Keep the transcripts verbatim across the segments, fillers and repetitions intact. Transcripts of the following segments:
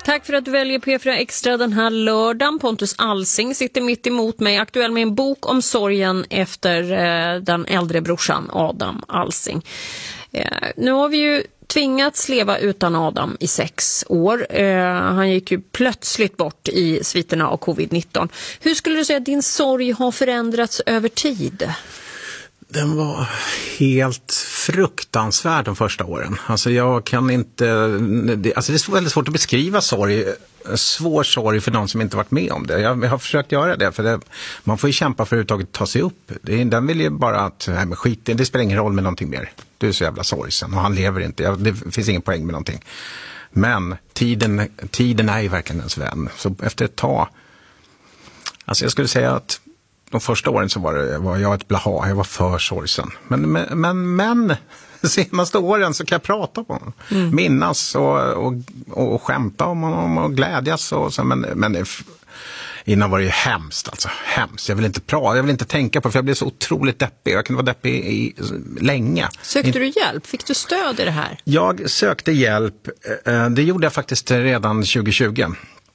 Tack för att du väljer P fyra Extra den här lördagen. Pontus Alsing sitter mitt emot mig, aktuell med en bok om sorgen efter eh, den äldre brorsan Adam Alsing. Eh, nu har vi ju tvingats leva utan Adam i sex år. Eh, han gick ju plötsligt bort i sviterna av covid nitton. Hur skulle du säga att din sorg har förändrats över tid? Den var helt fruktansvärd de första åren. Alltså jag kan inte... Det, alltså det är väldigt svårt att beskriva sorg. Svår sorg för någon som inte varit med om det. Jag, jag har försökt göra det. För det, man får ju kämpa för att överhuvudtaget ta sig upp. Det, den vill ju bara att... Nej, men skit, det spelar ingen roll med någonting mer. Du är så jävla sorgsen och han lever inte. Jag, det finns ingen poäng med någonting. Men tiden, tiden är ju verkligen ens vän. Så efter ett tag... Alltså jag skulle säga att... De första åren så var, det, var jag ett blaha, jag var för sorgsen. Men, men, men, men de senaste åren så kan jag prata på honom. Mm. Minnas och, och, och, och skämta om honom och glädjas. Och så, men, men innan var det ju hemskt, alltså hemskt. Jag vill inte prata, jag vill inte tänka på, för jag blev så otroligt deppig. Jag kunde vara deppig i, i, länge. Sökte du hjälp? Fick du stöd i det här? Jag sökte hjälp, det gjorde jag faktiskt redan tjugo tjugo.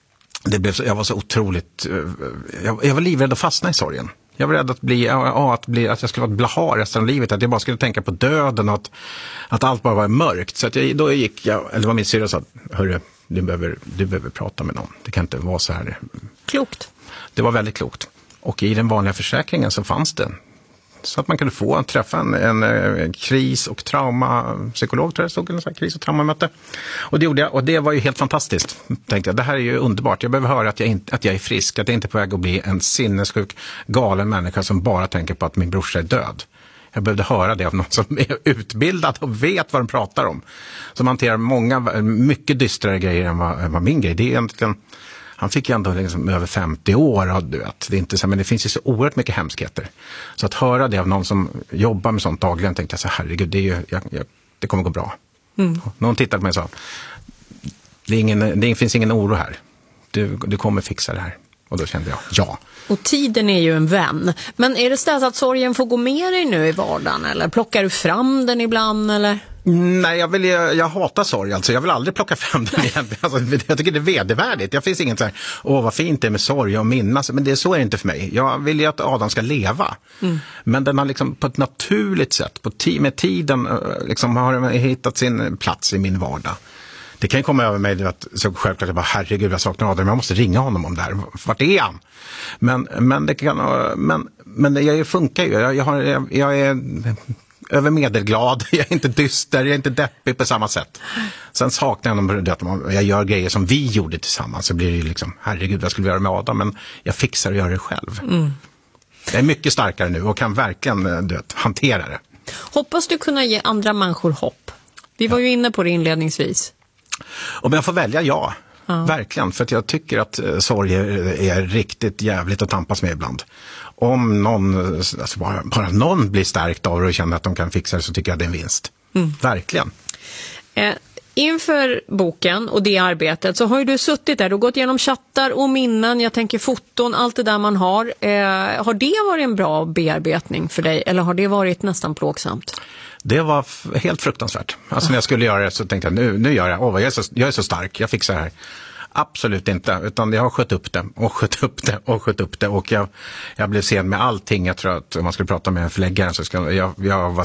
Det blev så, jag var så otroligt... Jag, jag var livrädd att fastna i sorgen. Jag var rädd att, bli, ja, att, bli, att jag skulle vara ett blaha resten av livet. Att jag bara skulle tänka på döden och att, att allt bara var mörkt. Så att jag, då gick jag... Eller var min syrra sa, hörru, du behöver, du behöver prata med någon. Det kan inte vara så här. Klokt. Det var väldigt klokt. Och i den vanliga försäkringen så fanns det... Så att man kunde få träffa en, en, en kris- och traumapsykolog, tror jag det stod, en sån här kris- och traumamöte. Och det gjorde jag, och det var ju helt fantastiskt. Tänkte jag, det här är ju underbart. Jag behöver höra att jag, inte, att jag är frisk, att jag inte är på väg att bli en sinnessjuk, galen människa som bara tänker på att min brorsa är död. Jag behövde höra det av någon som är utbildad och vet vad de pratar om. Som hanterar många, mycket dystrare grejer än vad, än vad min grej. Det är egentligen... Han fick ju ändå liksom över femtio år och du vet, det är inte så, men det finns ju så oerhört mycket hemskheter. Så att höra det av någon som jobbar med sånt dagligen, tänkte jag så herregud, det, är ju, jag, jag, det kommer gå bra. Mm. Någon tittade på mig och sa, det, är ingen, det finns ingen oro här. Du, du kommer fixa det här. Och då kände jag, ja. Och tiden är ju en vän. Men är det så att sorgen får gå med dig nu i vardagen? Eller plockar du fram den ibland? Eller? Nej, jag, vill, jag, jag hatar sorg. Alltså. Jag vill aldrig plocka fram den igen. Alltså, jag tycker det är vedervärdigt. Jag finns inget så här, åh vad fint det är med sorg och minnas. Men det, så är det inte för mig. Jag vill ju att Adam ska leva. Mm. Men den har liksom på ett naturligt sätt, på t- med tiden liksom, har hittat sin plats i min vardag. Det kan ju komma över mig att så självklart jag bara, herregud jag saknar Adam, jag måste ringa honom om det här. Vart är han? Men, men det kan, men, men jag funkar ju. Jag, jag, har, jag, jag är över medelglad, jag är inte dyster, jag är inte deppig på samma sätt. Sen saknar jag att jag gör grejer som vi gjorde tillsammans, så blir det ju liksom, herregud vad skulle vi göra med Adam? Men jag fixar att göra det själv. Mm. Jag är mycket starkare nu och kan verkligen vet, hantera det. Hoppas du kunna ge andra människor hopp. Vi var ju inne på det inledningsvis. Om jag får välja, ja. Ja. Verkligen, för att jag tycker att uh, sorg är, är riktigt jävligt att tampas med ibland. Om någon, alltså bara, bara någon blir stärkt av det och känner att de kan fixa det, så tycker jag det är en vinst. Mm. Verkligen. Eh, inför boken och det arbetet så har ju du suttit där och gått igenom chattar och minnen, jag tänker foton, allt det där man har. Eh, har det varit en bra bearbetning för dig eller har det varit nästan plågsamt? Det var f- helt fruktansvärt. Alltså när jag skulle göra det så tänkte jag, nu, nu gör jag, åh, jag, är så, jag är så stark, jag fixar det här. Absolut inte, utan jag har skött upp det och skött upp det och skött upp det och jag, jag blev sen med allting. Jag tror att om man skulle prata med en förläggare så skulle jag, jag var